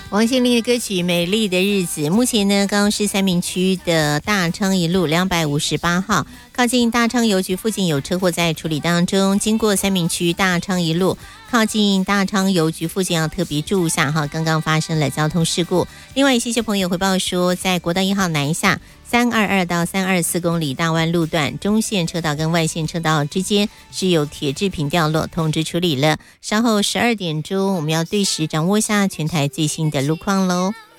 王心凌的歌曲《美丽的日子》。目前呢，高雄市三民区的大昌一路258号，靠近大昌邮局附近有车祸在处理当中。经过三民区大昌一路，靠近大昌邮局附近要特别注意一下哈，刚刚发生了交通事故。另外，谢谢朋友回报说，在国道1号南下322到324公里大弯路段，中线车道跟外线车道之间是有铁制品掉落，通知处理了。稍后12点钟，我们要对时掌握一下全台最新的路况喽。